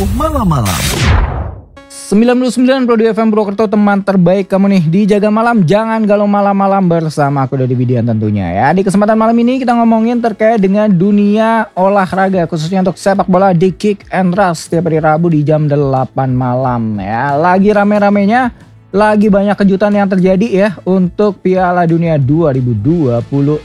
Malam-malam 99,2 FM Purwokerto, teman terbaik kamu nih di Jaga Malam. Jangan galau malam-malam bersama aku Dodi Widian tentunya ya. Di kesempatan malam ini kita ngomongin terkait dengan dunia olahraga, khususnya untuk sepak bola di Kick and Rush setiap hari Rabu di jam 8 malam ya. Lagi rame-ramenya, lagi banyak kejutan yang terjadi ya untuk Piala Dunia 2026.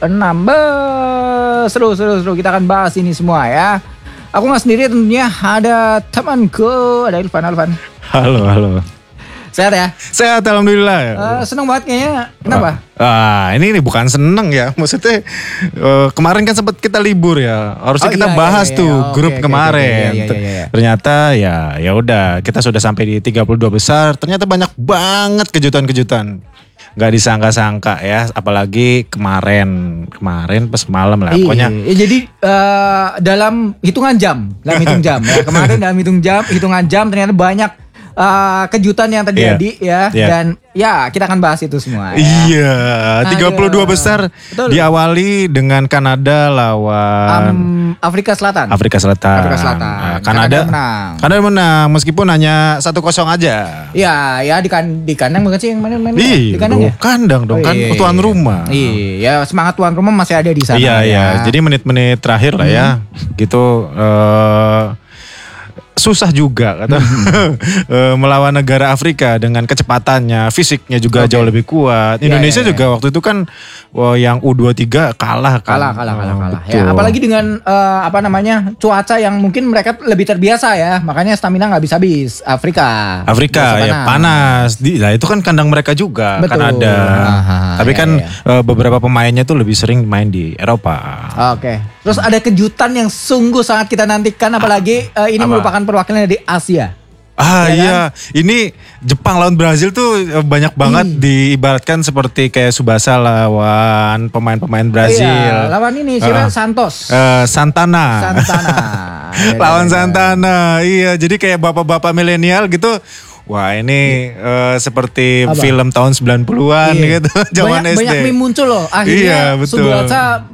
Seru. Kita akan bahas ini semua ya. Aku gak sendiri tentunya, ada temanku, ada Ilvan. Halo. Sehat ya? Sehat, alhamdulillah ya. Seneng banget kayaknya, kenapa? Ini bukan seneng ya, maksudnya kemarin kan sempat kita libur ya. Harusnya kita bahas grup kemarin. Ternyata ya udah, kita sudah sampai di 32 besar. Ternyata banyak banget kejutan-kejutan. Gak disangka-sangka ya, apalagi kemarin pas malam lah pokoknya. Jadi dalam hitungan jam ya. Kemarin dalam hitungan jam ternyata banyak kejutan yang terjadi dan ya kita akan bahas itu semua. Iya, 32 besar. Betul. Diawali dengan Kanada lawan Afrika Selatan. Kanada menang meskipun hanya 1-0 aja. Ya di kandang bukan sih yang main di kandang ya? Kandang dong, kan tuan rumah. Iya, semangat tuan rumah masih ada di sana. Iya. Jadi menit-menit terakhir lah ya. Gitu susah juga kata melawan negara Afrika dengan kecepatannya, fisiknya juga jauh lebih kuat. Indonesia juga waktu itu kan yang U23 kalah. Ya, apalagi dengan cuaca yang mungkin mereka lebih terbiasa ya, makanya stamina nggak habis Afrika ya panas. Itu kan kandang mereka juga. Betul. Kanada. Tapi kan beberapa pemainnya tuh lebih sering main di Eropa. Oke. Terus ada kejutan yang sungguh sangat kita nantikan, apalagi ini merupakan perwakilan dari Asia. Iya. Ini Jepang lawan Brazil tuh banyak banget diibaratkan seperti kayak Tsubasa lawan pemain-pemain Brazil. Iya, lawan ini siapa? Santos. Santana. Lawan Santana. Iya, jadi kayak bapak-bapak milenial gitu. Wah, ini seperti film tahun 90-an gitu, zaman SD. Banyak meme muncul loh. Akhirnya Tsubasa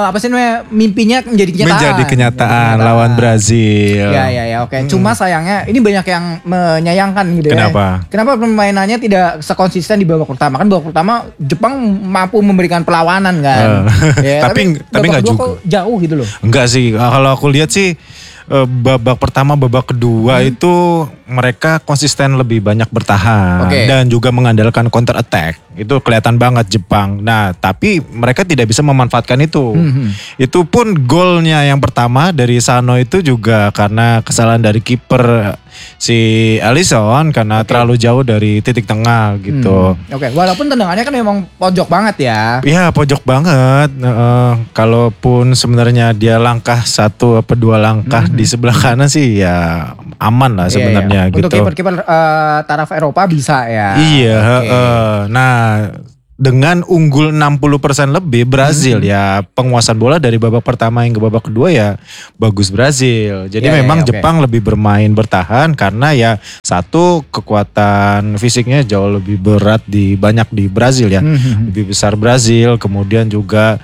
mimpinya menjadi kenyataan. Lawan Brazil. Ya, oke. Cuma sayangnya ini banyak yang menyayangkan gitu. Kenapa? Kenapa permainannya tidak sekonsisten di babak pertama? Kan babak pertama Jepang mampu memberikan perlawanan kan. Tapi enggak juga. Jauh gitu loh. Enggak sih. Kalau aku lihat sih babak pertama, babak kedua itu mereka konsisten lebih banyak bertahan dan juga mengandalkan counter attack. Itu kelihatan banget Jepang. Nah, tapi mereka tidak bisa memanfaatkan itu. Itu pun golnya yang pertama dari Sano itu juga karena kesalahan dari kiper si Alisson karena terlalu jauh dari titik tengah gitu. Walaupun tendangannya kan memang pojok banget ya. Iya, pojok banget. Kalaupun sebenarnya dia langkah 1 apa 2 langkah di sebelah kanan sih ya aman lah sebenarnya gitu. Untuk kiper-kiper taraf Eropa bisa ya. Iya, nah dengan unggul 60% lebih Brazil ya, penguasaan bola dari babak pertama hingga babak kedua ya bagus Brazil. Jadi memang Jepang lebih bermain bertahan karena ya satu kekuatan fisiknya jauh lebih berat banyak di Brazil ya. Lebih besar Brazil, kemudian juga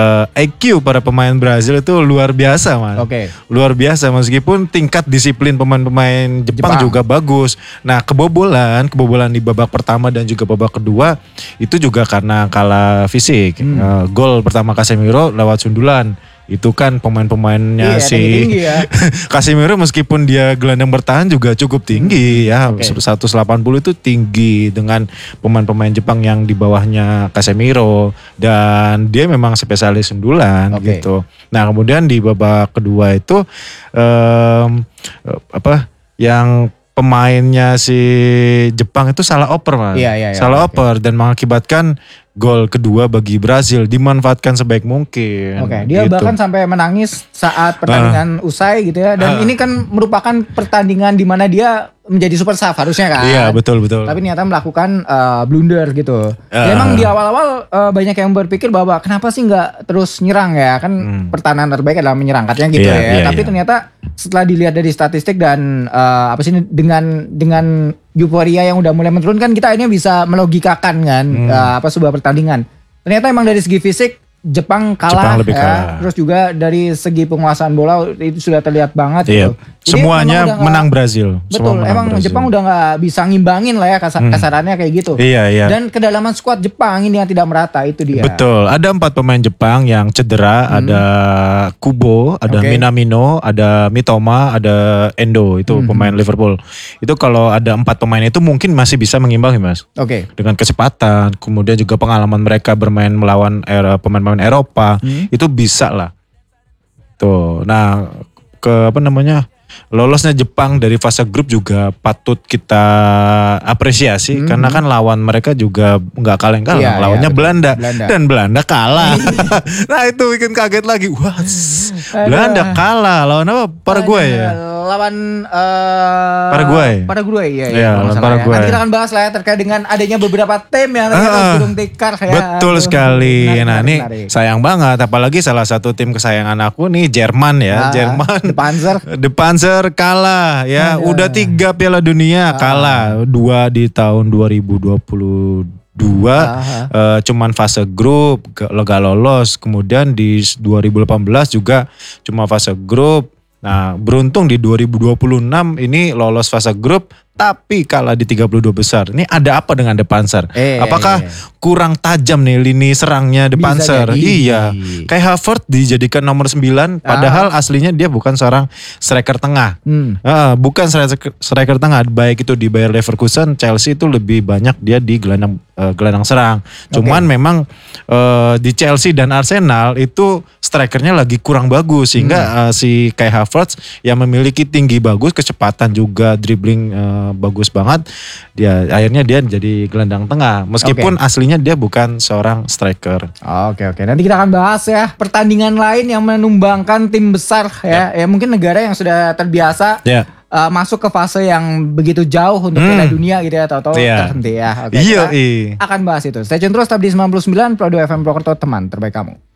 IQ para pemain Brazil itu luar biasa Mas. Luar biasa meskipun tingkat disiplin pemain-pemain Jepang juga bagus. Nah, kebobolan di babak pertama dan juga babak kedua itu juga karena kalah fisik. Gol pertama Casemiro lewat sundulan. Itu kan pemain-pemainnya si Casemiro meskipun dia gelandang bertahan juga cukup tinggi ya. 180 itu tinggi dengan pemain-pemain Jepang yang di bawahnya Casemiro. Dan dia memang spesialis sundulan gitu. Nah, kemudian di babak kedua itu yang pemainnya si Jepang itu salah oper Mas. Salah oper dan mengakibatkan gol kedua bagi Brazil dimanfaatkan sebaik mungkin. Dia bahkan sampai menangis saat pertandingan usai gitu ya. Dan ini kan merupakan pertandingan di mana dia menjadi super sub harusnya kan. Iya, betul. Tapi ternyata melakukan blunder gitu. Memang di awal-awal banyak yang berpikir bahwa kenapa sih nggak terus nyerang ya, kan pertahanan terbaik adalah menyerang katanya gitu Tapi ternyata setelah dilihat dari statistik dan dengan euforia yang udah mulai menurun kan, kita akhirnya bisa melogikakan kan sebuah pertandingan. Ternyata emang dari segi fisik Jepang kalah Jepang lebih ya. kalah. Terus juga dari segi penguasaan bola itu sudah terlihat banget Iya. gitu. Jadi Semuanya memang udah menang Brazil. Semua Betul, menang emang Brazil. Jepang udah nggak bisa ngimbangin lah ya kasarannya kayak gitu. Iya, iya. Dan kedalaman skuad Jepang ini yang tidak merata itu dia. Betul, ada 4 pemain Jepang yang cedera, ada Kubo, ada Oke. Minamino, ada Mitoma, ada Endo, itu pemain Liverpool. Itu kalau ada 4 pemain itu mungkin masih bisa mengimbangi Mas. Oke. Dengan kecepatan, kemudian juga pengalaman mereka bermain melawan pemain-pemain Eropa, itu bisa lah. Tuh, nah lolosnya Jepang dari fase grup juga patut kita apresiasi karena kan lawan mereka juga nggak kaleng-kaleng, Iya, lawannya betul. Belanda Belanda. dan Belanda kalah. Nah itu bikin kaget lagi, wah Belanda kalah lawan apa? Paraguay ya. Lawan Paraguay ya. Iya, kalau nggak lawan salah ya. Paraguay. Nanti kita akan bahas lah ya terkait dengan adanya beberapa tim yang ternyata gulung tikar ya. Betul Aduh, sekali. menarik. Sayang banget, apalagi salah satu tim kesayangan aku nih Jerman ya, Jerman. The Panzer. The Panzer kalah ya, udah 3 Piala Dunia kalah, 2 di tahun 2022. Cuman fase grup gak lolos, kemudian di 2018 juga cuma fase grup. Nah beruntung di 2026 ini lolos fase grup tapi kalah di 32 besar. Ini ada apa dengan The Panzer? Apakah kurang tajam nih lini serangnya The Bisa Panzer? jadi. Iya. Kai Havertz dijadikan nomor 9 padahal aslinya dia bukan seorang striker tengah. Bukan striker tengah, baik itu di Bayer Leverkusen, Chelsea itu lebih banyak dia di gelandang serang. Cuman memang di Chelsea dan Arsenal itu strikernya lagi kurang bagus sehingga si Kai Havertz yang memiliki tinggi bagus, kecepatan juga, dribbling bagus banget. Akhirnya dia jadi gelandang tengah meskipun aslinya dia bukan seorang striker. Oke. Nanti kita akan bahas ya pertandingan lain yang menumbangkan tim besar ya. Ya mungkin negara yang sudah terbiasa masuk ke fase yang begitu jauh untuk Piala Dunia gitu ya, atau terhenti ya. Oke, Iya. kita akan bahas itu. Stay tune terus tetap di 99 Pro 2 FM Purwokerto, teman terbaik kamu.